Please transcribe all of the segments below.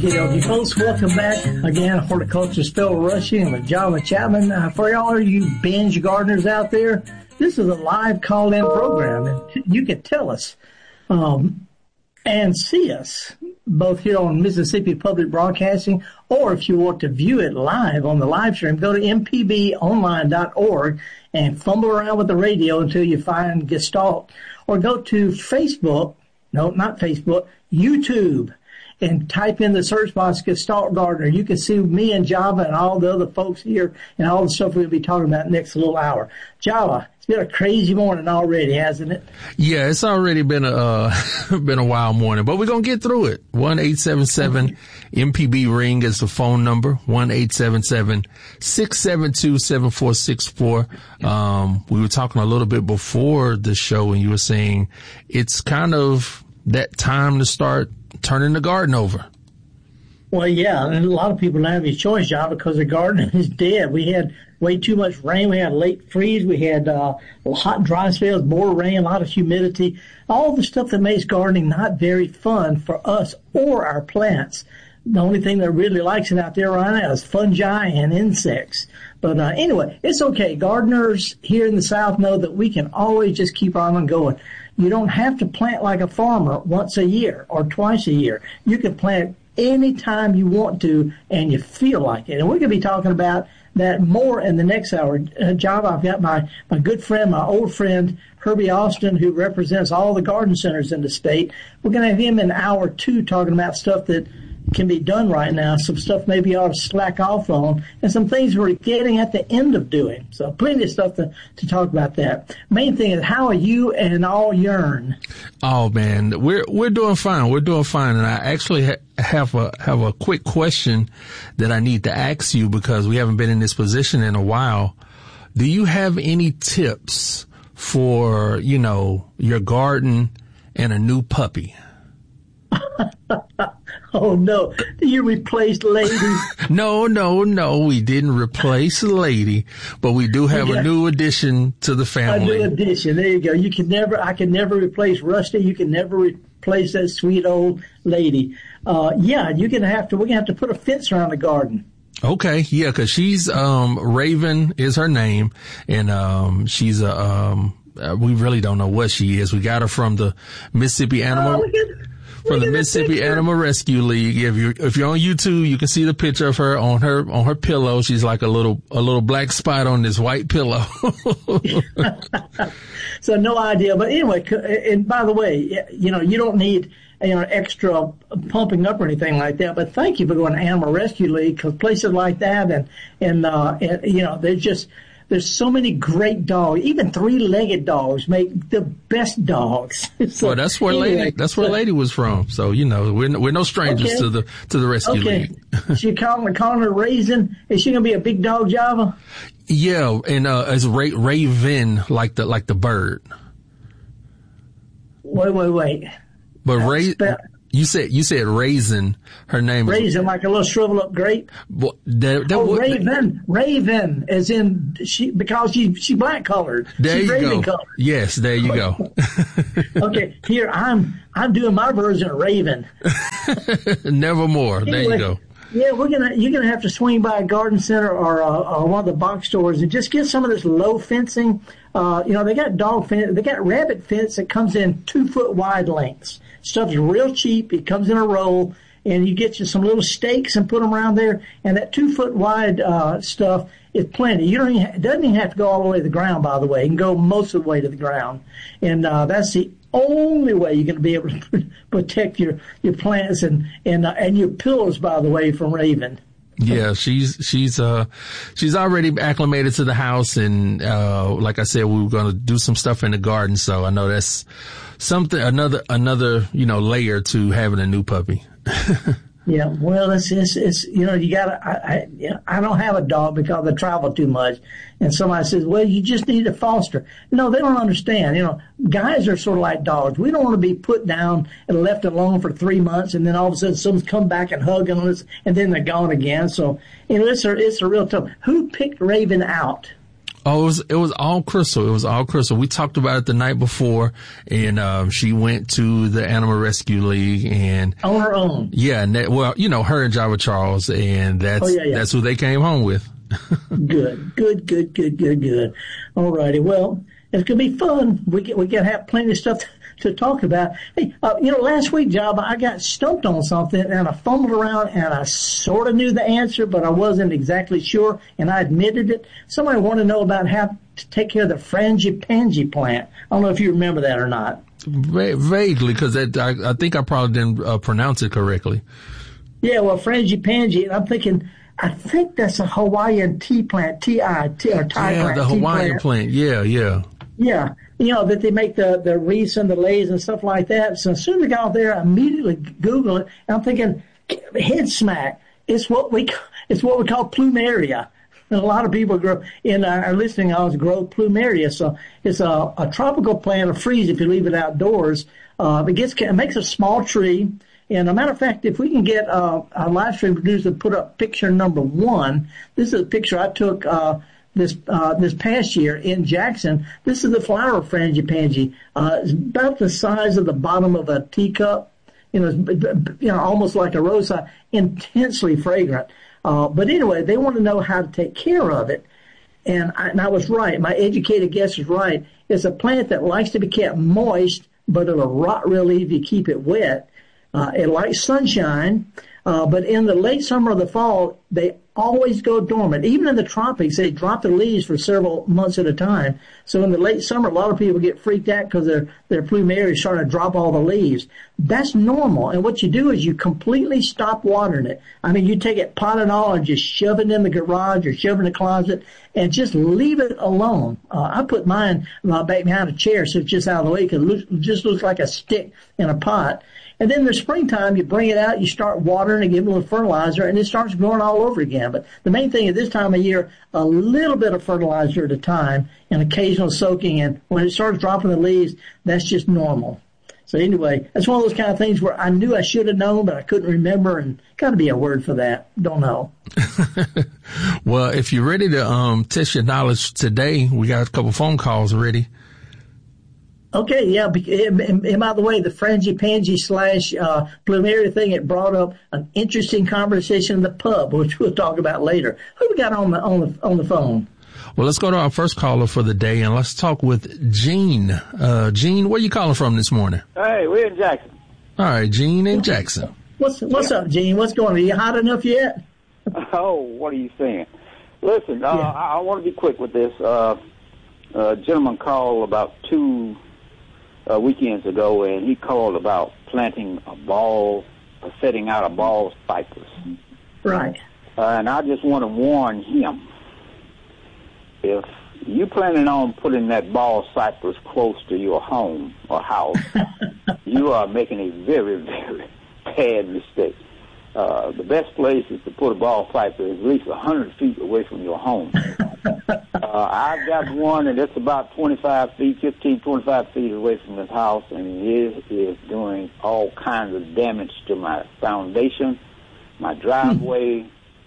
Okie dokie, folks, welcome back again. Horticulture Spelled Rushing with Java Chapman. For all you binge gardeners out there, this is a live call-in program, and you can tell us and see us both here on Mississippi Public Broadcasting, or if you want to view it live on the live stream, go to mpbonline.org and fumble around with the radio until you find Gestalt, or go to Facebook, no, not Facebook, YouTube, and type in the search box Gestalt Gardener. You can see me and Java and all the other folks here and all the stuff we'll be talking about next little hour. Java, it's been a crazy morning already, hasn't it? Yeah, it's already been a wild morning, but we're going to get through it. 1-877-MPB-RING is the phone number, 1-877-672-7464. We were talking a little bit before the show, and you were saying it's kind of that time to start turning the garden over. Well, yeah, and a lot of people don't have any choice, John, because the garden is dead. We had way too much rain. We had late freeze. We had hot, dry spells, more rain, a lot of humidity, all the stuff that makes gardening not very fun for us or our plants. The only thing that really likes it out there right now is fungi and insects. But anyway, it's okay. Gardeners here in the South know that we can always just keep on going. You don't have to plant like a farmer once a year or twice a year. You can plant anytime you want to and you feel like it. And we're going to be talking about that more in the next hour. Java, I've got my good friend, my old friend, Herbie Austin, who represents all the garden centers in the state. We're going to have him in hour 2 talking about stuff that can be done right now, some stuff maybe you ought to slack off on, and some things we're getting at the end of doing. So plenty of stuff to talk about that. Main thing is, how are you and all yearn? Oh man, we're doing fine. We're doing fine, and I actually have a quick question that I need to ask you because we haven't been in this position in a while. Do you have any tips for, your garden and a new puppy? Oh, no. You replaced Lady? No. We didn't replace Lady, but we do have a new addition to the family. A new addition. There you go. I can never replace Rusty. You can never replace that sweet old Lady. We're going to have to put a fence around the garden. Okay. Yeah. Cause she's, Raven is her name, and, she's we really don't know what she is. We got her from the Mississippi Animal Rescue League. If you're on YouTube, you can see the picture of her on her pillow. She's like a little black spot on this white pillow. So no idea. But anyway, and by the way, you don't need extra pumping up or anything like that. But thank you for going to Animal Rescue League, because places like that and there's so many great dogs. Even 3-legged dogs make the best dogs. So, well, that's where Lady was from. So we're no strangers to the Rescue League. She calling her Raisin. Is she gonna be a big dog, Java? Yeah, and as Raven, like the bird. Wait. But you said Raisin. Her name Raisin, like a little shriveled up grape. Well, Raven, as in because she black colored. There She's you Raven go. Colored. Yes, there you go. Okay, here I'm doing my version of Raven. Nevermore. There you go. Yeah, you're gonna have to swing by a garden center or one of the box stores and just get some of this low fencing. They got dog fence, they got rabbit fence that comes in 2-foot wide lengths. Stuff's real cheap. It comes in a roll, and you get you some little stakes and put them around there. And that 2-foot wide stuff is plenty. It doesn't even have to go all the way to the ground, by the way. It can go most of the way to the ground, and that's the only way you're going to be able to protect your plants and your pillows, by the way, from Raven. Yeah, she's already acclimated to the house, and like I said, we were going to do some stuff in the garden. So I know that's another layer to having a new puppy. Yeah, well, it's you gotta. I don't have a dog because I travel too much, and somebody says, "Well, you just need to foster." No, they don't understand. Guys are sort of like dogs. We don't want to be put down and left alone for 3 months, and then all of a sudden someone's come back and hugging us, and then they're gone again. So it's a real tough. Who picked Raven out? Oh, it was all Crystal. It was all Crystal. We talked about it the night before, and she went to the Animal Rescue League and on her own. Yeah, and her and Java Charles, and that's who they came home with. Good. All righty. Well, it's gonna be fun. We can have plenty of stuff to talk about. Hey, last week, Java, I got stumped on something, and I fumbled around, and I sort of knew the answer, but I wasn't exactly sure, and I admitted it. Somebody wanted to know about how to take care of the frangipani plant. I don't know if you remember that or not. Vaguely, because I think I probably didn't pronounce it correctly. Yeah, well, frangipani, and I'm thinking, I think that's a Hawaiian tea plant, Thai plant. Yeah, the Hawaiian plant. Yeah. Yeah. That they make the wreaths and the leis and stuff like that. So as soon as I got out there, I immediately Googled it, and I'm thinking, head smack. It's what we call plumeria. And a lot of people grow in our listening hours grow plumeria. So it's a tropical plant, a freeze if you leave it outdoors. It makes a small tree. And a matter of fact, if we can get our live stream producer to put up picture number 1, this is a picture I took this past year in Jackson. This is the flower of frangipani. It's about the size of the bottom of a teacup. Almost like a rose, intensely fragrant. But anyway, they want to know how to take care of it. And I was right. My educated guess is right. It's a plant that likes to be kept moist, but it'll rot really if you keep it wet. It likes sunshine, but in the late summer or the fall, they always go dormant. Even in the tropics, they drop their leaves for several months at a time. So in the late summer, a lot of people get freaked out because their plumeria is starting to drop all the leaves. That's normal. And what you do is you completely stop watering it. I mean, you take it pot and all and just shove it in the garage or shove it in the closet and just leave it alone. I put mine back behind a chair so it's just out of the way because it just looks like a stick in a pot. And then in the springtime, you bring it out, you start watering and give it a little fertilizer, and it starts growing all over again. But the main thing at this time of year, a little bit of fertilizer at a time and occasional soaking. And when it starts dropping the leaves, that's just normal. So anyway, that's one of those kind of things where I knew I should have known, but I couldn't remember, and got to be a word for that. Don't know. Well, if you're ready to test your knowledge today, we got a couple phone calls ready. Okay, yeah, and by the way, the frangipani / plumeria thing, it brought up an interesting conversation in the pub, which we'll talk about later. Who we got on the phone? Well, let's go to our first caller for the day, and let's talk with Gene. Gene, where you calling from this morning? Hey, we're in Jackson. All right, Gene in Jackson. What's up, Gene? What's going on? Are you hot enough yet? Oh, what are you saying? Listen, I want to be quick with this. A gentleman called about 2 weekends ago, and he called about planting setting out a ball cypress. Right. And I just want to warn him, if you planning on putting that ball cypress close to your home or house, you are making a very, very bad mistake. The best place is to put a ball cypress at least 100 feet away from your home. I've got one, and it's about 25 feet away from this house, and it is doing all kinds of damage to my foundation, my driveway,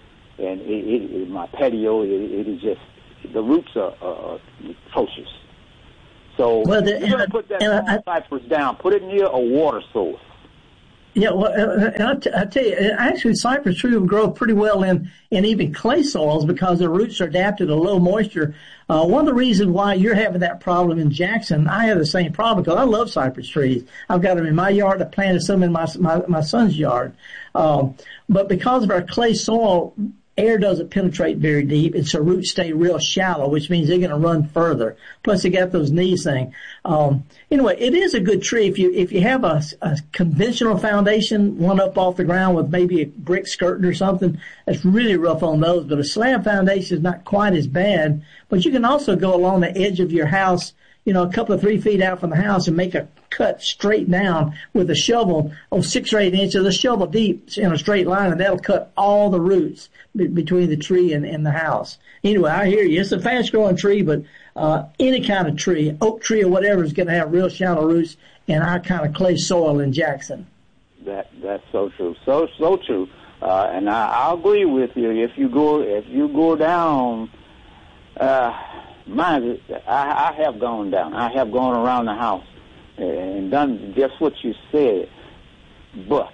and my patio. It is just, the roots are atrocious. So you're going to put that ball cypress down. Put it near a water source. Yeah, well, I tell you, actually, cypress tree will grow pretty well in even clay soils because the roots are adapted to low moisture. One of the reasons why you're having that problem in Jackson, I have the same problem because I love cypress trees. I've got them in my yard. I planted some in my son's yard. But because of our clay soil, air doesn't penetrate very deep, and so roots stay real shallow, which means they're going to run further. Plus, they got those knees thing. Anyway, it is a good tree if you have a conventional foundation, one up off the ground with maybe a brick skirting or something. That's really rough on those. But a slab foundation is not quite as bad. But you can also go along the edge of your house, a couple of 3 feet out from the house and make a cut straight down with a shovel 6 or 8 inches, a shovel deep in a straight line, and that'll cut all the roots between the tree and the house. Anyway, I hear you. It's a fast growing tree, but any kind of tree, oak tree or whatever, is going to have real shallow roots in our kind of clay soil in Jackson. That's so true. So true. And I'll agree with you. If you go down Mine, I have gone down. I have gone around the house and done just what you said. But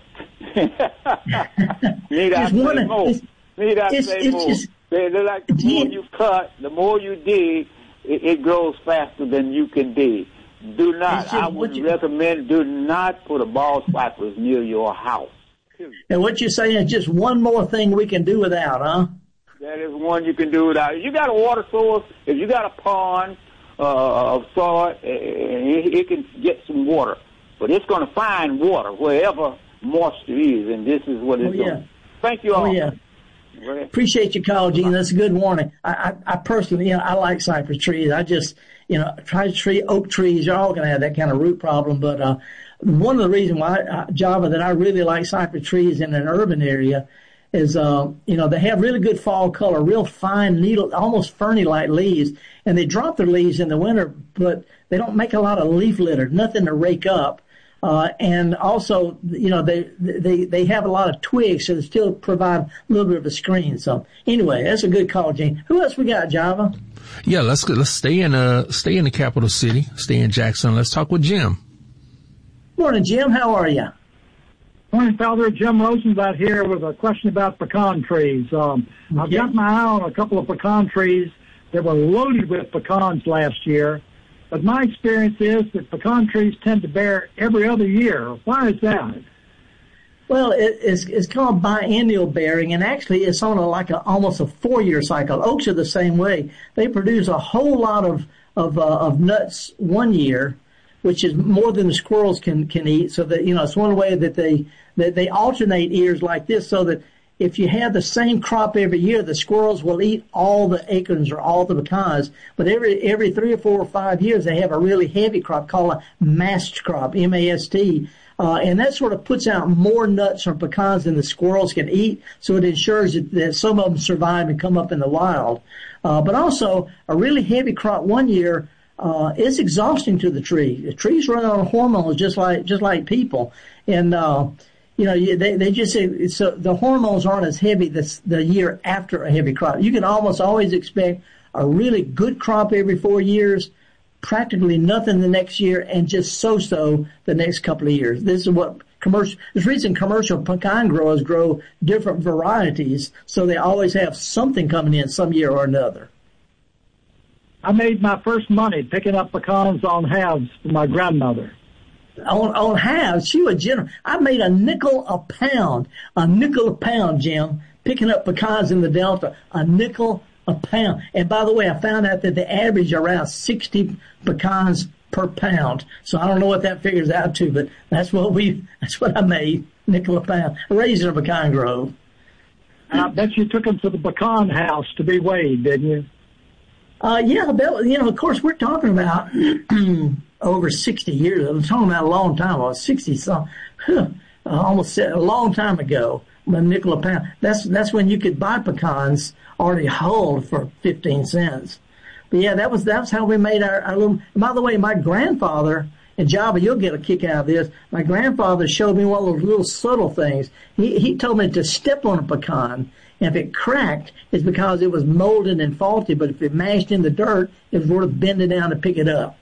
need I say more? Need I say more? They're like the more you cut, the more you dig, it grows faster than you can dig. Do not. I would recommend do not put a ball cypress near your house. And what you're saying is just one more thing we can do without, huh? That is one you can do without. If you got a water source, if you got a pond of soil, it can get some water. But it's going to find water wherever moisture is, and this is what it's doing. Thank you all. Oh, yeah. Appreciate your call, Gene. That's a good warning. I personally, I like cypress trees. I just, oak trees, you're all going to have that kind of root problem. But one of the reasons why, Java, that I really like cypress trees in an urban area is, they have really good fall color, real fine needle, almost ferny-like leaves, and they drop their leaves in the winter, but they don't make a lot of leaf litter, nothing to rake up. And also, they have a lot of twigs, so they still provide a little bit of a screen. So anyway, that's a good call, Gene. Who else we got, Java? Yeah, let's stay in the capital city, stay in Jackson. Let's talk with Jim. Morning, Jim. How are you? Morning, Felder. Jim Rosenblatt here with a question about pecan trees. I've got my eye on a couple of pecan trees that were loaded with pecans last year. But my experience is that pecan trees tend to bear every other year. Why is that? Well, it's called biennial bearing, and actually it's on almost a 4-year cycle. Oaks are the same way. They produce a whole lot of nuts one year, which is more than the squirrels can eat. So that it's one way that they alternate years like this, so that if you have the same crop every year, the squirrels will eat all the acorns or all the pecans. But every 3 or 4 or 5 years, they have a really heavy crop called a mast crop, M-A-S-T. And that sort of puts out more nuts or pecans than the squirrels can eat. So it ensures that some of them survive and come up in the wild. But also, a really heavy crop one year is exhausting to the tree. The trees run on hormones just like people. And they just say, so the hormones aren't as heavy the year after a heavy crop. You can almost always expect a really good crop every 4 years, practically nothing the next year, and just so-so the next couple of years. This is reason commercial pecan growers grow different varieties, so they always have something coming in some year or another. I made my first money picking up pecans on halves for my grandmother. On halves, she was generous. I made a nickel a pound, Jim, picking up pecans in the Delta, a nickel a pound. And by the way, I found out that the average around 60 pecans per pound. So I don't know what that figures out to, but that's what I made, nickel a pound. Raising a pecan grove. I bet you took them to the pecan house to be weighed, didn't you? Yeah, of course, we're talking about over 60 years. I'm talking about a long time ago, 60-some, almost a long time ago, a nickel a pound. That's when you could buy pecans already hulled for 15 cents. But yeah, that's how we made our little. By the way, my grandfather, and Java, you'll get a kick out of this. My grandfather showed me one of those little subtle things. He told me to step on a pecan. And if it cracked, it's because it was molded and faulty. But if it mashed in the dirt, it was worth bending down to pick it up.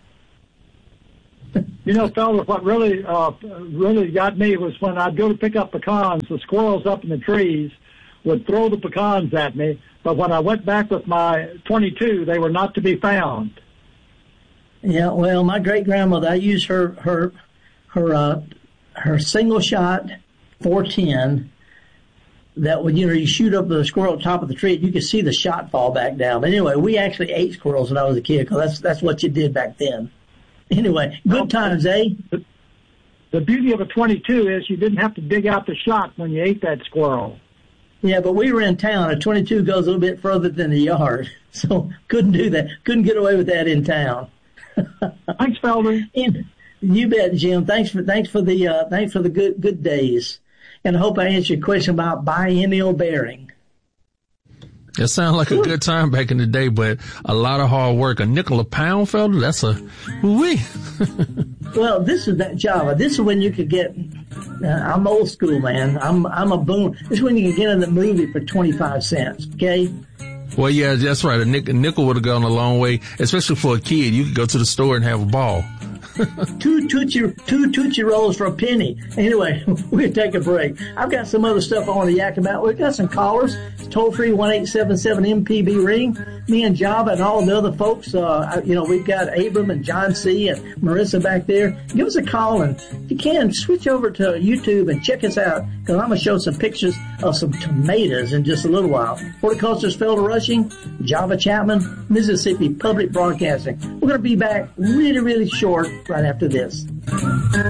Felder, what really got me was when I'd go to pick up pecans, the squirrels up in the trees would throw the pecans at me. But when I went back with my .22, they were not to be found. Yeah, well, my great grandmother, I used her single shot .410. That would, you shoot up the squirrel at the top of the tree, you could see the shot fall back down. But anyway, we actually ate squirrels when I was a kid, because that's what you did back then. Anyway, good times, eh? The beauty of a .22 is you didn't have to dig out the shot when you ate that squirrel. Yeah, but we were in town. A .22 goes a little bit further than the yard, so couldn't do that. Couldn't get away with that in town. Thanks, Felder. You bet, Jim. Thanks for the good days. And I hope I answered your question about biennial bearing. That sounds like a good time back in the day, but a lot of hard work. A nickel a pound, Felder? That's a wee. Well, this is that Java. This is when you could get. I'm old school, man. I'm a boom. This is when you can get in the movie for 25 cents. Okay, Well, yeah, that's right. A nickel would have gone a long way, especially for a kid. You could go to the store and have a ball. Two Tootsie Rolls for a penny. Anyway, we'll take a break. I've got some other stuff I want to yak about. We've got some callers. Toll-free 1-877-MPB-RING. Me and Java and all the other folks, we've got Abram and John C. and Marissa back there. Give us a call, and if you can, switch over to YouTube and check us out, because I'm going to show some pictures of some tomatoes in just a little while. Horticulturist Felder Rushing, Java Chapman, Mississippi Public Broadcasting. We're going to be back really, really short right after this.